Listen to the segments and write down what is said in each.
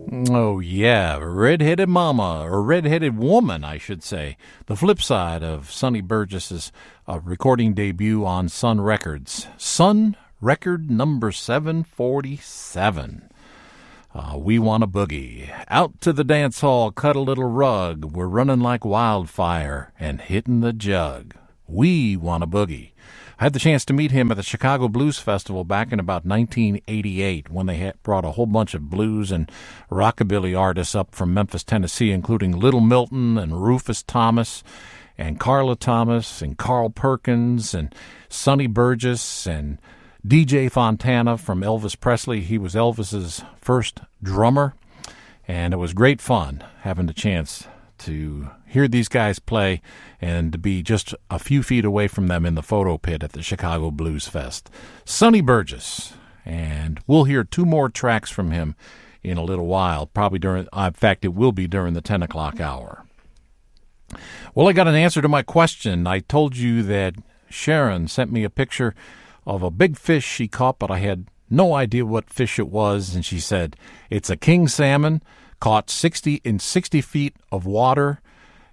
Oh, yeah, Red-Headed Mama, or Red-Headed Woman, I should say. The flip side of Sonny Burgess's recording debut on Sun Records. Sun Record number 747. We Want a Boogie. Out to the dance hall, cut a little rug. We're running like wildfire and hitting the jug. We Want a Boogie. I had the chance to meet him at the Chicago Blues Festival back in about 1988 when they had brought a whole bunch of blues and rockabilly artists up from Memphis, Tennessee, including Little Milton and Rufus Thomas and Carla Thomas and Carl Perkins and Sonny Burgess and DJ Fontana from Elvis Presley. He was Elvis's first drummer, and it was great fun having the chance to hear these guys play and to be just a few feet away from them in the photo pit at the Chicago Blues Fest. Sonny Burgess, and we'll hear two more tracks from him in a little while, probably in fact, it will be during the 10 o'clock hour. Well, I got an answer to my question. I told you that Sharon sent me a picture of a big fish she caught, but I had no idea what fish it was, and she said, it's a king salmon caught 60 feet of water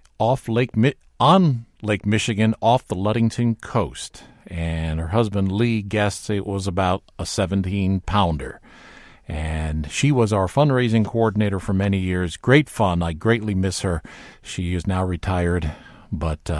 on Lake Michigan off the Ludington coast. And her husband Lee guessed it was about a 17-pounder. And she was our fundraising coordinator for many years. Great fun. I greatly miss her. She is now retired, but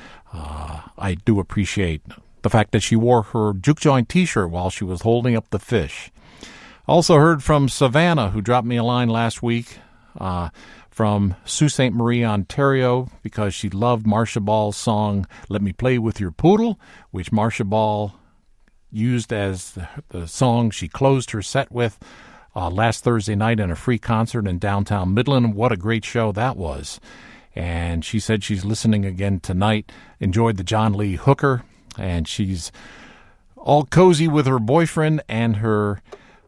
I do appreciate the fact that she wore her Juke Joint t-shirt while she was holding up the fish. Also heard from Savannah, who dropped me a line last week from Sault Ste. Marie, Ontario, because she loved Marcia Ball's song, Let Me Play With Your Poodle, which Marcia Ball used as the song she closed her set with last Thursday night in a free concert in downtown Midland. What a great show that was. And she said she's listening again tonight, enjoyed the John Lee Hooker, and she's all cozy with her boyfriend and her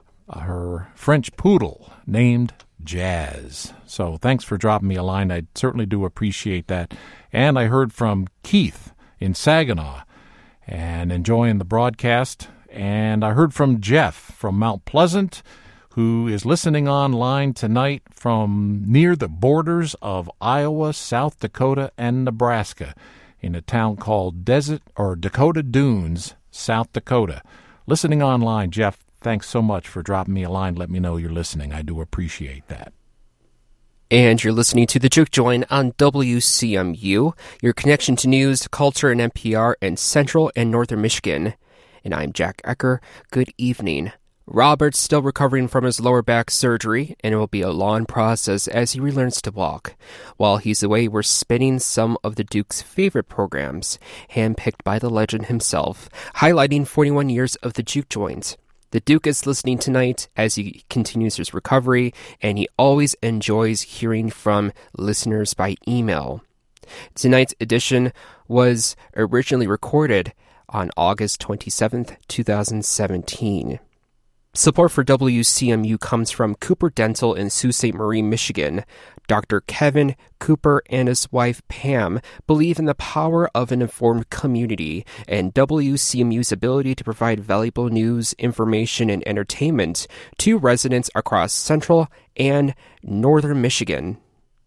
French poodle named Jazz. So thanks for dropping me a line. I certainly do appreciate that. And I heard from Keith in Saginaw and enjoying the broadcast. And I heard from Jeff from Mount Pleasant, who is listening online tonight from near the borders of Iowa, South Dakota, and Nebraska in a town called Dakota Dunes, South Dakota. Listening online, Jeff, thanks so much for dropping me a line. Let me know you're listening. I do appreciate that. And you're listening to The Juke Joint on WCMU, your connection to news, culture, and NPR in Central and Northern Michigan. And I'm Jack Ecker. Good evening. Robert's still recovering from his lower back surgery, and it will be a long process as he relearns to walk. While he's away, we're spinning some of the Duke's favorite programs, handpicked by the legend himself, highlighting 41 years of the Juke Joint. The Duke is listening tonight as he continues his recovery, and he always enjoys hearing from listeners by email. Tonight's edition was originally recorded on August 27th, 2017. Support for WCMU comes from Cooper Dental in Sault Ste. Marie, Michigan. Dr. Kevin Cooper and his wife Pam believe in the power of an informed community and WCMU's ability to provide valuable news, information, and entertainment to residents across Central and Northern Michigan.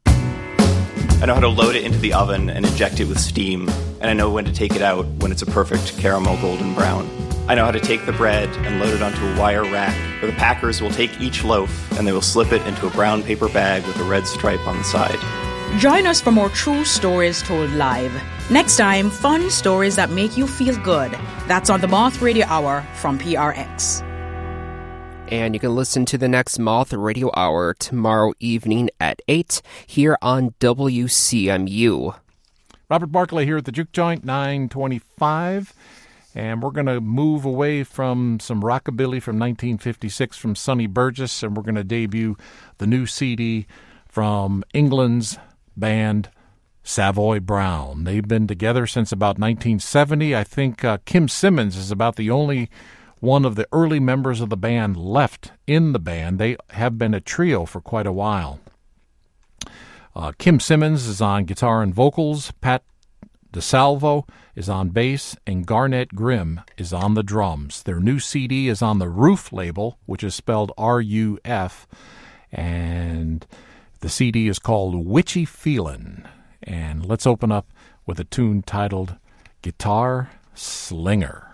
I know how to load it into the oven and inject it with steam, and I know when to take it out when it's a perfect caramel golden brown. I know how to take the bread and load it onto a wire rack, where the packers will take each loaf and they will slip it into a brown paper bag with a red stripe on the side. Join us for more true stories told live. Next time, fun stories that make you feel good. That's on the Moth Radio Hour from PRX. And you can listen to the next Moth Radio Hour tomorrow evening at 8 here on WCMU. Robert Barclay here at the Juke Joint, 925. And we're going to move away from some rockabilly from 1956 from Sonny Burgess, and we're going to debut the new CD from England's band Savoy Brown. They've been together since about 1970. I think Kim Simmons is about the only one of the early members of the band left in the band. They have been a trio for quite a while. Kim Simmons is on guitar and vocals, Pat DeSalvo is on bass, and Garnett Grimm is on the drums. Their new CD is on the Roof label, which is spelled R-U-F, And the CD is called Witchy Feelin'. And let's open up with a tune titled Guitar Slinger.